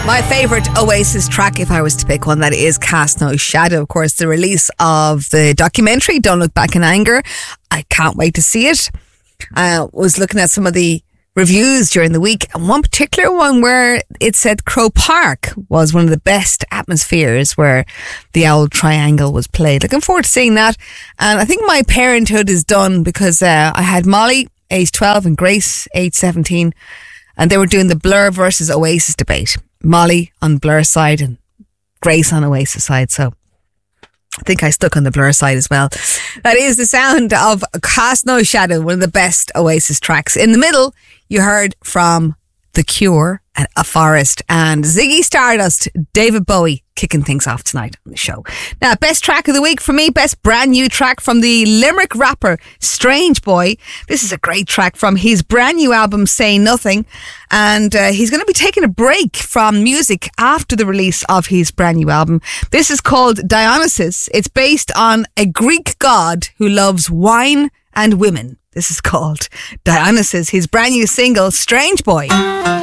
My favourite Oasis track, if I was to pick one, that is Cast No Shadow. Of course, the release of the documentary, Don't Look Back in Anger. I can't wait to see it. I was looking at some of the reviews during the week, and one particular one where it said Croke Park was one of the best atmospheres where the Old Triangle was played. Looking forward to seeing that. And I think my parenthood is done because I had Molly, age 12, and Grace, age 17, and they were doing the Blur versus Oasis debate. Molly on Blur side and Grace on Oasis side. So I think I stuck on the Blur side as well. That is the sound of Cast No Shadow, one of the best Oasis tracks. In the middle, you heard from The Cure and A Forest and Ziggy Stardust, David Bowie kicking things off tonight on the show. Now, best track of the week for me, best brand new track from the Limerick rapper Strange Boy. This is a great track from his brand new album Say Nothing, and he's going to be taking a break from music after the release of his brand new album. This is called Dionysus. It's based on a Greek god who loves wine and women. This is called Dionysus, his brand new single Strange Boy.